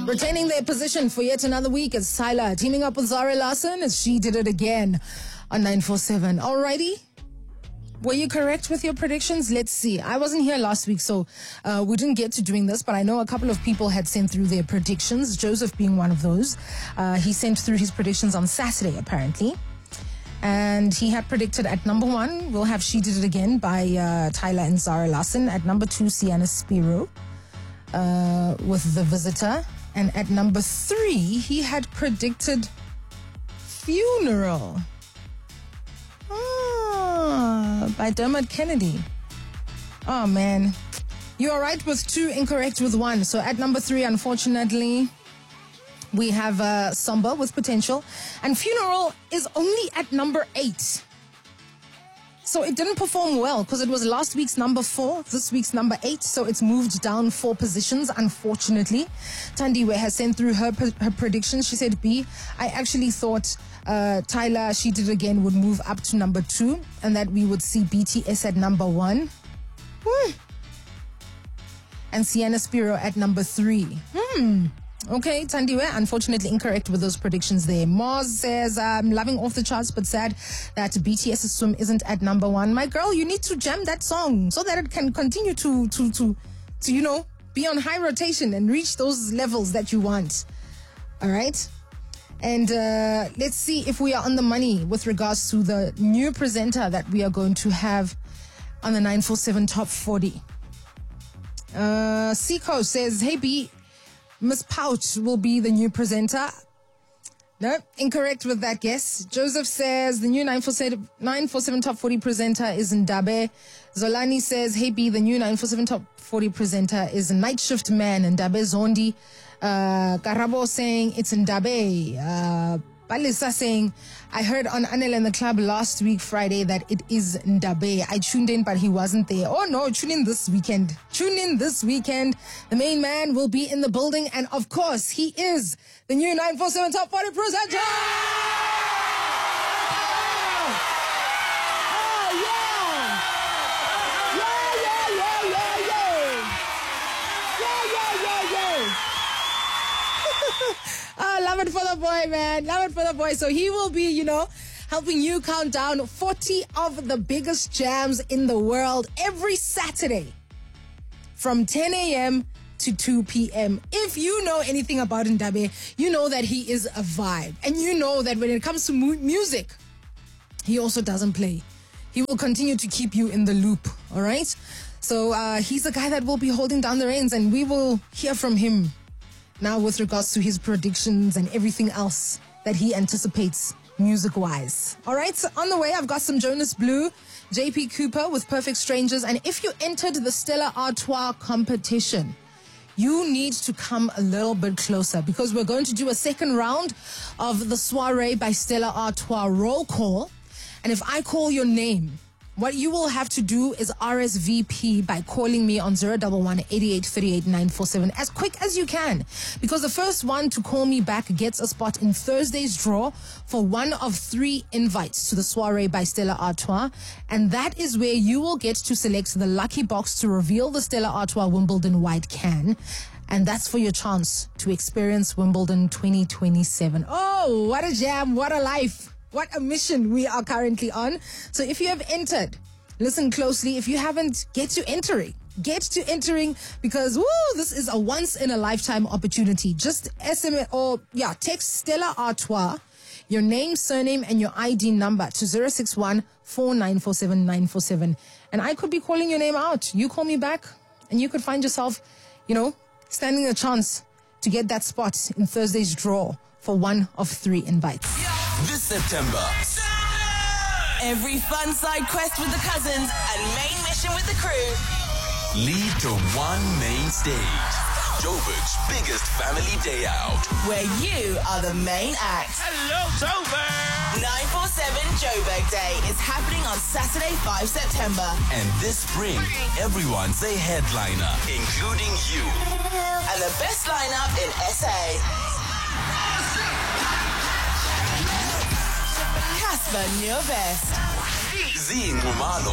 Retaining their position for yet another week is Tyla teaming up with Zara Larsson as she did it again on 947. Alrighty. Were you correct with your predictions? Let's see. I wasn't here last week, so we didn't get to doing this, but I know a couple of people had sent through their predictions, Joseph being one of those. He sent through his predictions on Saturday, apparently. And he had predicted at number 1, we'll have She Did It Again by Tyla and Zara Larsson. At number 2, Sienna Spiro with The Visitor. And at number 3, he had predicted Funeral. By Dermot Kennedy. Oh, man. You are right with 2, incorrect with 1. So at number 3, unfortunately, we have Somber with Potential. And Funeral is only at number 8. So it didn't perform well because it was last week's number 4, this week's number 8. So it's moved down 4 positions, unfortunately. Tandiwe has sent through her predictions. She said, B, I actually thought Tyla, She Did It Again would move up to number 2 and that we would see BTS at number 1. And Sienna Spiro at number 3. Okay, Tandiwe, unfortunately incorrect with those predictions there. Mars says, I'm loving Off the Charts, but sad that BTS's Swim isn't at number 1. My girl, you need to jam that song so that it can continue to you know, be on high rotation and reach those levels that you want. All right? And let's see if we are on the money with regards to the new presenter that we are going to have on the 947 Top 40. Seiko says, hey, B, Miss Pouch will be the new presenter. No, incorrect with that guess. Joseph says the new 947 Top 40 presenter is Ndabe. Zolani says, hey B, the new 947 Top 40 presenter is Night Shift Man, Ndabe Zondi. Karabo saying it's Ndabe. Balisa saying, I heard on Anel in the Club last week, Friday, that it is Ndabe. I tuned in, but he wasn't there. Oh no, tune in this weekend. Tune in this weekend. The main man will be in the building. And of course, he is the new 947 Top 40 presenter. Oh, love it for the boy, man. Love it for the boy. So he will be, you know, helping you count down 40 of the biggest jams in the world every Saturday from 10 a.m. to 2 p.m. If you know anything about Ndabe, you know that he is a vibe. And you know that when it comes to music, he also doesn't play. He will continue to keep you in the loop, all right? So he's the guy that will be holding down the reins, and we will hear from him now with regards to his predictions and everything else that he anticipates music-wise. All right, so on the way, I've got some Jonas Blue, JP Cooper with Perfect Strangers. And if you entered the Stella Artois competition, you need to come a little bit closer because we're going to do a second round of the Soiree by Stella Artois roll call. And if I call your name, what you will have to do is RSVP by calling me on 011 8838 947 as quick as you can, because the first one to call me back gets a spot in Thursday's draw for one of 3 invites to the Soiree by Stella Artois. And that is where you will get to select the lucky box to reveal the Stella Artois Wimbledon white can. And that's for your chance to experience Wimbledon 2027. Oh, what a jam, what a life. What a mission we are currently on. So if you have entered, listen closely. If you haven't, get to entering. Get to entering because, this is a once-in-a-lifetime opportunity. Just SMS or, text Stella Artois, your name, surname, and your ID number to 061 4947 947. And I could be calling your name out. You call me back, and you could find yourself, standing a chance to get that spot in Thursday's draw for one of 3 invites. This September, every fun side quest with the cousins and main mission with the crew lead to one main stage. Joburg's biggest family day out, where you are the main act. Hello, Joburg! 947 Joburg Day is happening on Saturday, 5 September. And this spring, everyone's a headliner, including you. And the best lineup in SA. Casper Nyovest, Zing Umalo,